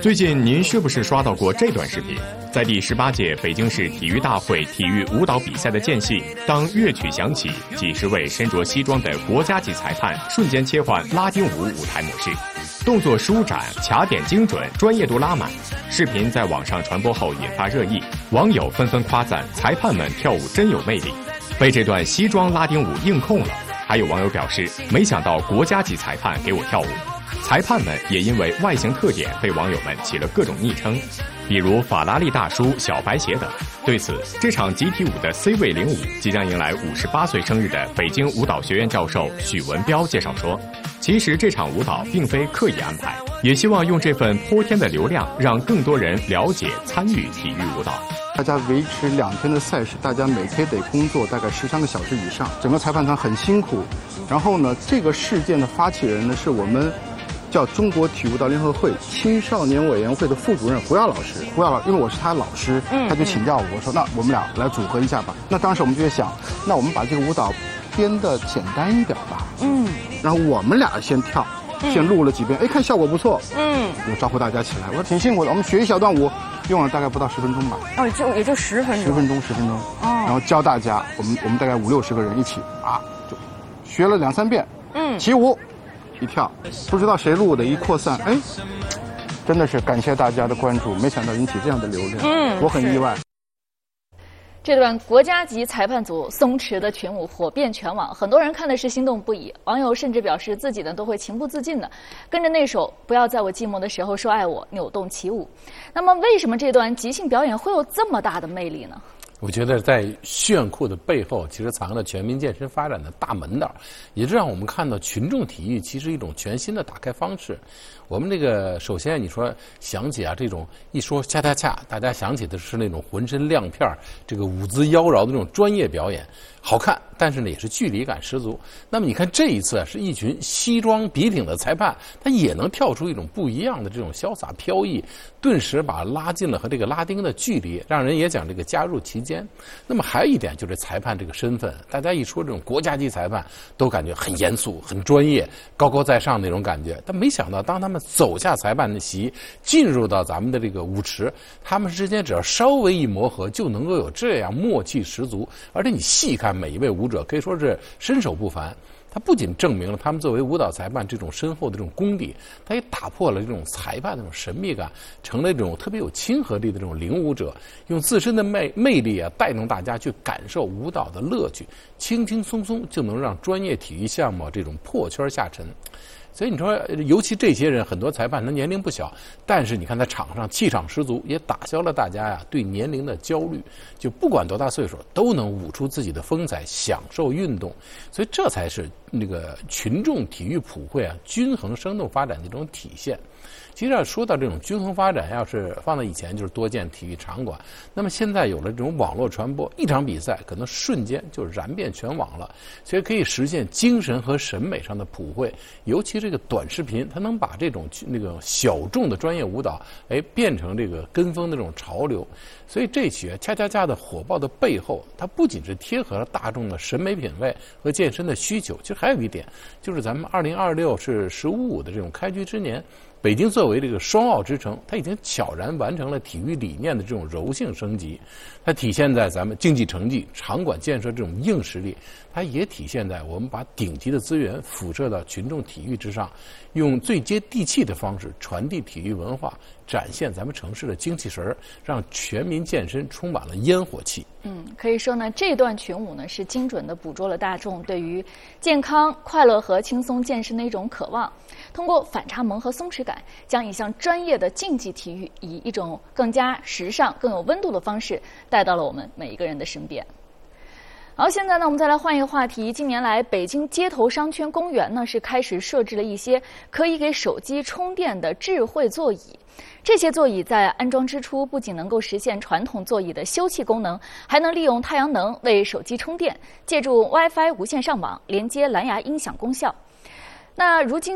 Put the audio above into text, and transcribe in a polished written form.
最近您是不是刷到过这段视频？在第18届北京市体育大会体育舞蹈比赛的间隙，当乐曲响起，几十位身着西装的国家级裁判瞬间切换拉丁舞舞台模式，动作舒展、卡点精准、专业度拉满。视频在网上传播后引发热议，网友纷纷夸赞裁判们跳舞真有魅力，被这段西装拉丁舞硬控了。还有网友表示，没想到国家级裁判给我跳舞。裁判们也因为外形特点被网友们起了各种昵称，比如法拉利大叔、小白鞋等。对此，这场集体舞的 C 位领舞即将迎来58岁生日的北京舞蹈学院教授许文彪介绍说，其实这场舞蹈并非刻意安排，也希望用这份泼天的流量让更多人了解参与体育舞蹈。 大家维持2天的赛事，大家每天得工作大概13个小时以上，整个裁判团很辛苦。然后呢，这个事件的发起人呢是我们叫中国体育舞蹈联合会青少年委员会的副主任胡耀老师。胡耀老，因为我是他老师，他就请教我说，那我们俩来组合一下吧。那当时我们就在想，那我们把这个舞蹈编得简单一点吧。然后我们俩先跳，先录了几遍，看效果不错。就招呼大家起来，我说挺辛苦的，我们学一小段舞，用了大概不到10分钟吧。 也就10分钟。10 分钟。然后教大家，我们大概50-60个人一起就学了2-3遍。起舞。一跳，不知道谁录的，一扩散，真的是感谢大家的关注，没想到引起这样的流量，我很意外。 这段国家级裁判组松弛的群舞火遍全网，很多人看的是心动不已，网友甚至表示自己呢都会情不自禁的跟着那首《不要在我寂寞的时候说爱我》扭动起舞。那么，为什么这段即兴表演会有这么大的魅力呢？ 我觉得在炫酷的背后，其实藏着全民健身发展的大门道，也就让我们看到群众体育其实一种全新的打开方式。我们这个首先你说想起这种一说恰恰恰，大家想起的是那种浑身亮片、这个舞姿妖娆的这种专业表演，好看，但是呢也是距离感十足。那么你看这一次是一群西装笔挺的裁判，他也能跳出一种不一样的这种潇洒飘逸，顿时把拉近了和这个拉丁的距离，让人也讲这个加入其间。那么还有一点就是裁判这个身份，大家一说这种国家级裁判都感觉很严肃、很专业、高高在上那种感觉，但没想到当他们走下裁判的席，进入到咱们的这个舞池，他们之间只要稍微一磨合，就能够有这样默契十足。而且你细看每一位舞者，可以说是身手不凡。他不仅证明了他们作为舞蹈裁判这种深厚的这种功底，他也打破了这种裁判的这种神秘感，成了这种特别有亲和力的这种领舞者，用自身的魅力带动大家去感受舞蹈的乐趣，轻轻松松就能让专业体育项目这种破圈下沉。所以你说，尤其这些人，很多裁判他年龄不小，但是你看在场上气场十足，也打消了大家对年龄的焦虑，就不管多大岁数都能舞出自己的风采，享受运动。所以这才是那个群众体育普惠均衡生动发展的一种体现。其实说到这种均衡发展，要是放在以前就是多建体育场馆，那么现在有了这种网络传播，一场比赛可能瞬间就燃遍全网了，所以可以实现精神和审美上的普惠。尤其这个短视频，它能把这种那个小众的专业舞蹈，变成这个跟风的这种潮流。所以这曲恰恰恰的火爆的背后，它不仅是贴合了大众的审美品味和健身的需求，其实还有一点，就是咱们2026是15.5的这种开局之年。北京作为这个双奥之城，它已经悄然完成了体育理念的这种柔性升级，它体现在咱们竞技成绩、场馆建设这种硬实力，它也体现在我们把顶级的资源辐射到群众体育之上，用最接地气的方式传递体育文化，展现咱们城市的精气神，让全民健身充满了烟火气。 可以说呢，这段群舞呢是精准地捕捉了大众对于健康、快乐和轻松健身的一种渴望，通过反差萌和松弛感，将一项专业的竞技体育以一种更加时尚、更有温度的方式带到了我们每一个人的身边。好，现在呢，我们再来换一个话题。近年来，北京街头商圈公园呢是开始设置了一些可以给手机充电的智慧座椅。这些座椅在安装之初，不仅能够实现传统座椅的休憩功能，还能利用太阳能为手机充电，借助 WiFi 无线上网，连接蓝牙音响功效。那如今